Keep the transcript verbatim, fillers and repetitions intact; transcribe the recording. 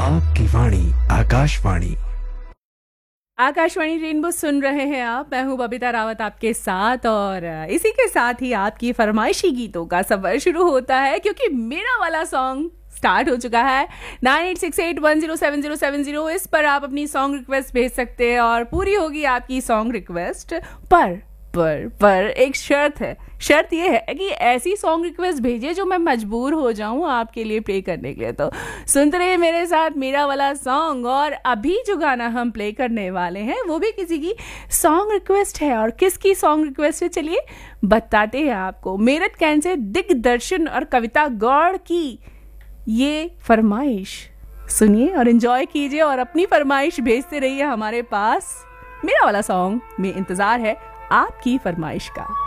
आपकी वाणी आकाशवाणी। आकाशवाणी रेनबो सुन रहे हैं आप। मैं हूं बबीता रावत आपके साथ, और इसी के साथ ही आपकी फरमाइशी गीतों का सफर शुरू होता है, क्योंकि मेरा वाला सॉन्ग स्टार्ट हो चुका है। Nine eight six eight one zero seven zero seven zero इस पर आप अपनी सॉन्ग रिक्वेस्ट भेज सकते हैं और पूरी होगी आपकी सॉन्ग रिक्वेस्ट। पर पर पर एक शर्त है। शर्त ये है कि ऐसी सॉन्ग रिक्वेस्ट भेजिए जो मैं मजबूर हो जाऊं आपके लिए प्ले करने के लिए। तो सुनते रहिए मेरे साथ मेरा वाला सॉन्ग। और अभी जो गाना हम प्ले करने वाले हैं वो भी किसी की सॉन्ग रिक्वेस्ट है। और किसकी सॉन्ग रिक्वेस्ट है चलिए बताते हैं आपको। मेरठ कैंट से दिग्दर्शन और कविता गौड़ की ये फरमाइश सुनिए और एंजॉय कीजिए, और अपनी फरमाइश भेजते रहिए हमारे पास। मेरा वाला सॉन्ग में इंतजार है आपकी फरमाइश का।